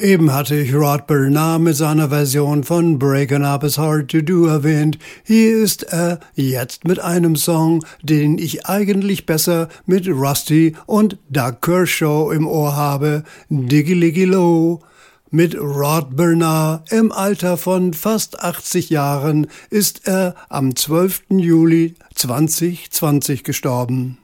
Eben hatte ich Rod Bernard mit seiner Version von Breaking Up is Hard to Do erwähnt. Hier ist er jetzt mit einem Song, den ich eigentlich besser mit Rusty und Doug Kershaw im Ohr habe, Diggy Liggy Low. Mit Rod Bernard im Alter von fast 80 Jahren ist er am 12. Juli 2020 gestorben.